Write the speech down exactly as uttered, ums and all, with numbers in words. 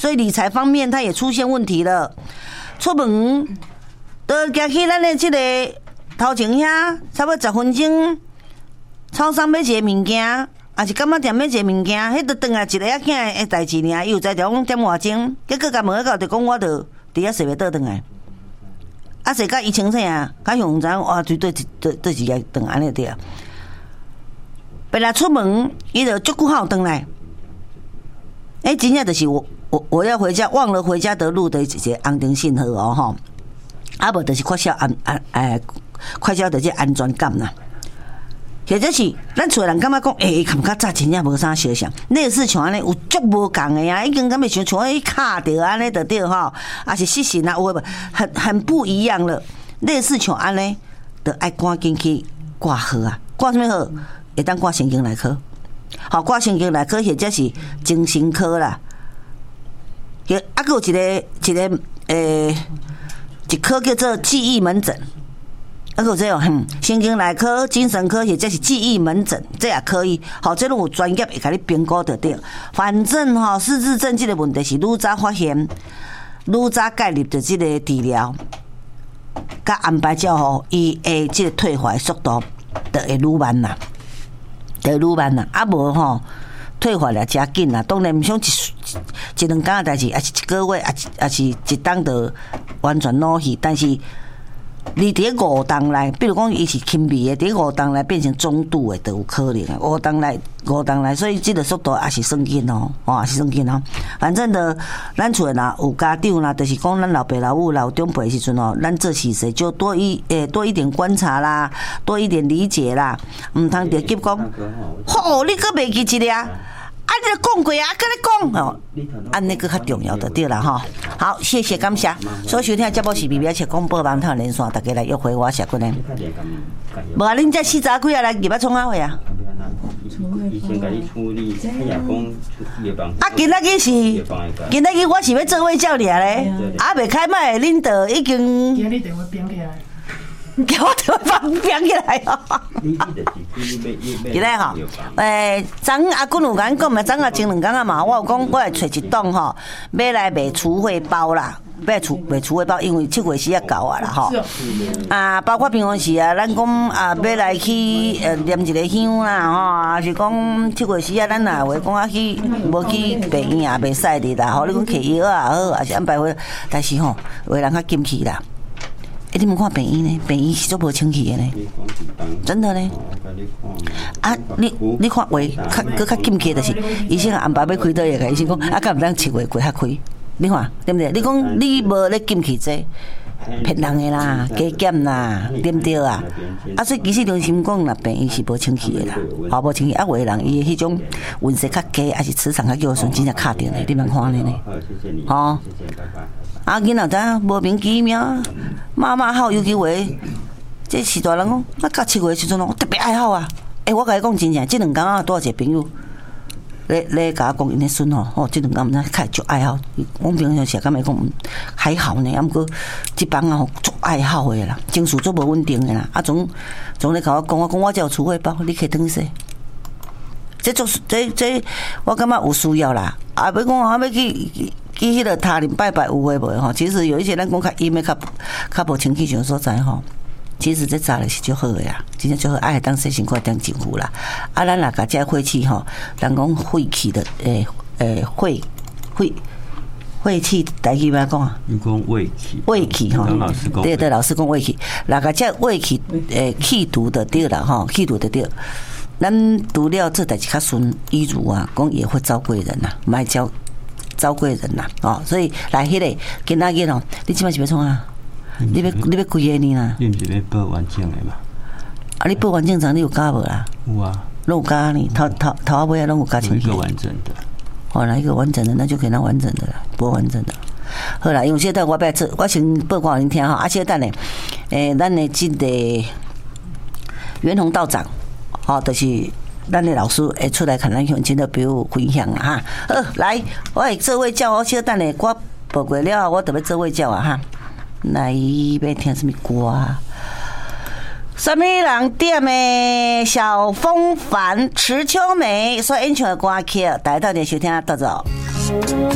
所以理财方面它也出现问题了。出门都行去咱的这个头前遐，差不多十分钟，超商买一个物件，还是干嘛店买一个物件，迄都转来一个仔囝的代志尔，伊有在讲点外钟，结果甲问到就讲我就伫遐洗袂倒转来。啊，洗甲伊清醒啊，甲向知哇，对对对对是个等安尼对啊。本来出门，伊就足久好回来。哎、欸，真正就是我我我要回家，忘了回家的路的一个安定信号哦吼。啊，无就是缺少安安诶，缺少的这安全感啦。或者是咱厝人感觉讲，诶、欸，感觉早真正无啥相像，类似像安尼有足无共的啊，已经敢袂像像迄卡着安尼就对吼，啊是失神啊，有诶很很不一样了。类似像安尼，就爱赶紧去挂号啊，挂什么号？会当挂神经内科，好挂神经内科或者是精神科啦。也啊，还有一个一个诶、欸，一科叫做记忆门诊。啊，有这种哼，神经内科、精神科，或者是记忆门诊，这也可以。好，这种有专业会甲你评估就对。反正吼，失智症这个问题是愈早发现，愈早介入的这个治疗，甲安排照吼，伊的这个退化速度就会愈慢啦，就愈慢啦。啊，无吼。退化了真紧啦，当然毋想一一两天的代志，也是一个月，也是也是一档就完全老去。但是你伫五档内，比如讲伊是轻微的，伫五档内变成中度的，都有可能啊。五档内，五档内，所以这个速度也是算紧哦，哦也是算紧哦。反正的，咱厝啦有家长啦，就是讲咱老爸老母老长辈的时阵哦，咱做事时就多一诶多一点观察啦，多一点理解啦，毋通直接讲，吼，你搁袂记一个啊？啊，你讲过啊，跟你讲哦，安尼个较重要的对啦哈。好，谢谢感谢。所收听节目是 B B S 广播网台连线，大家来约会我谢君呢。无啊，恁这四十几啊来入捌创啊会啊？以前甲你处理，哎呀讲啊，今仔日是今仔日我是要做卫教尔咧，啊未开麦，恁就已经。今日电话编起来。叫我电话编起来哦。今日吼，诶，昨阿君有甲阮讲嘛，昨下前两天啊嘛，我有讲我会找一栋吼，要来卖储汇包啦，要储卖储汇包，因为七月时啊到啊啦吼。啊，包括平常时啊，咱讲啊要来去呃念一个香啦吼，啊是讲七月时啊，咱啊话讲啊去无去病院啊，袂使的啦吼，你讲摕药啊好，还是安排好，但是吼，有人较禁去啦。欸、你们看病医呢？病医是做无清气的呢，真的呢。啊，你你看话，较搁较紧气的是，医生安排要开刀个，医生讲啊，敢毋当七月过较开？你看对不对？你讲你无咧紧气这，骗人的啦，加减啦，对不对啊？啊，所以其实中心讲啦，病医是无清气的啦，啊无清气，啊有的人伊迄种运势较低，还是磁场较弱，顺真正卡定的，你莫看咧呢，吼。啊，囡仔仔无名其妙，妈妈好，尤其话，这是大人讲，那到七月时阵哦，特别爱好啊。诶、欸，我甲你讲真正，这两天啊，多少一个朋友，咧咧甲我讲因咧孙吼，哦，这两天毋知开足爱好。我平常时感觉讲还好呢，啊，毋过这帮啊足爱好的啦，情绪足无稳定的啦。啊，总总咧甲我讲，我讲我只有储汇包，你可以等说。这就是这这，我感觉有需要啦。啊，要讲啊，要去。去迄个塔林拜拜有诶无吼？其实有一些咱讲较阴诶、较较无清气种所在吼。其实这早咧是足好诶啦，真正足好，爱当洗身躯当净肤啦。啊，咱若甲这晦气吼，人讲晦气的诶诶晦晦晦气，台语要讲啊？ 你讲胃气， 胃气吼。对对，老师讲胃气，若甲这胃气诶气毒的对啦吼，气毒的对。咱除了这代志较顺，医儒啊，讲也会招贵人呐，卖招。招贵人呐，哦，所以来迄个今仔日哦，你即摆是要创啊？你要你要几个呢啦？ 你毋是要报完整的嘛？ 啊，你报完整章你有加无啦？ 有啊， 拢有加呢，头头头啊尾啊拢有加进去。 一个完整的。 哦，来一个完整的，那就可以拿完整的了，不完整的。好啦，因为现在我要做，我先报告恁听哈，啊，现在呢，诶，咱的这个袁宏道长，好，就是。咱的老师会出来，看咱乡亲的朋友分享啊哈。好，来，我会做卫教，我小等下我报过了，我特别做卫教啊哈。来，要听什么歌啊？什么人点的小风帆、池秋梅所演唱的歌曲，大家到底收听到走。